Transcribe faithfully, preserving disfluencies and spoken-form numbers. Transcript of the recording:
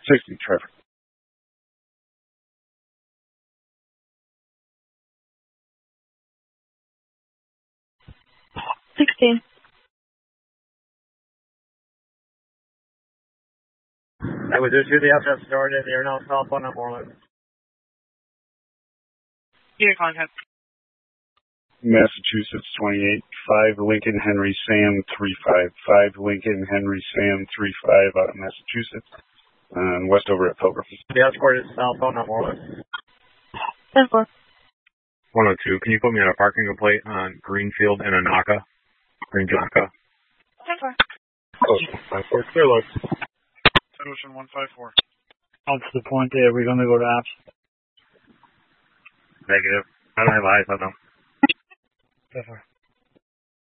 sixty, traffic. sixteen. I was just the outside started. They're now southbound on Moreland. Unit contact. Massachusetts twenty-eight, five Lincoln Henry Sam three five, five Lincoln Henry Sam three five out of Massachusetts, and west over at Pilgrim. The escort is southbound on Moreland. ten four. one oh two, can you put me on a parking plate on Greenfield and Anaka? Green Jonaka. ten four. Ocean five four, clear look. Ocean one five four. Up to the point there, we're going to go to apps. Negative. I don't have eyes on them. ten four.